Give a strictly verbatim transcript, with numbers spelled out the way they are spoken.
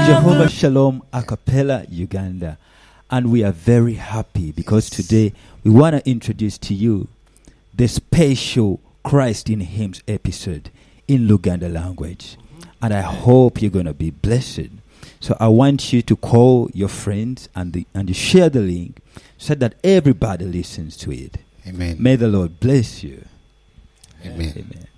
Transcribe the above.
Jehovah Shalom a cappella Uganda, and we are very happy because today we want to introduce to you the special Christ in Hymns episode in Luganda language, and I hope you're going to be blessed. So I want you to call your friends and the, and share the link so that everybody listens to it. Amen. May the Lord bless you. Amen. Amen.